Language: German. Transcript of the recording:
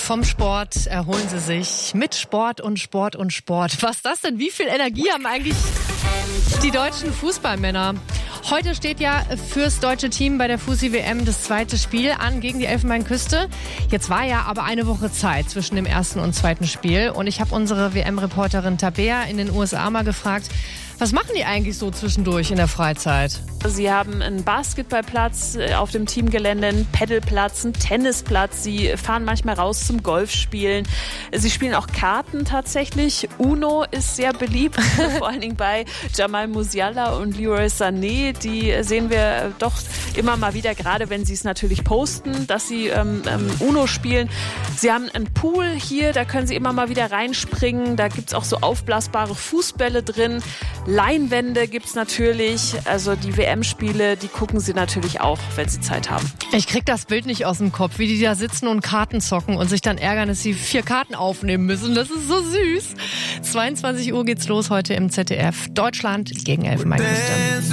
Vom Sport erholen sie sich mit Sport und Sport und Sport. Was ist das denn? Wie viel Energie haben eigentlich die deutschen Fußballmänner? Heute steht ja fürs deutsche Team bei der Fusi-WM das zweite Spiel an gegen die Elfenbeinküste. Jetzt war ja aber eine Woche Zeit zwischen dem ersten und zweiten Spiel. Und ich habe unsere WM-Reporterin Tabea in den USA mal gefragt, was machen die eigentlich so zwischendurch in der Freizeit? Sie haben einen Basketballplatz auf dem Teamgelände, einen Paddelplatz, einen Tennisplatz. Sie fahren manchmal raus zum Golfspielen. Sie spielen auch Karten tatsächlich. Uno ist sehr beliebt, vor allen Dingen bei Jamal Musiala und Leroy Sané. Die sehen wir doch immer mal wieder, gerade wenn sie es natürlich posten, dass sie Uno spielen. Sie haben einen Pool hier, da können sie immer mal wieder reinspringen. Da gibt es auch so aufblasbare Fußbälle drin. Leinwände gibt es natürlich. Also die WM-Spiele, die gucken sie natürlich auch, wenn sie Zeit haben. Ich krieg das Bild nicht aus dem Kopf, wie die da sitzen und Karten zocken und sich dann ärgern, dass sie 4 Karten aufnehmen müssen. Das ist so süß. 22 Uhr geht's los heute im ZDF. Deutschland gegen Elfenbeinküste.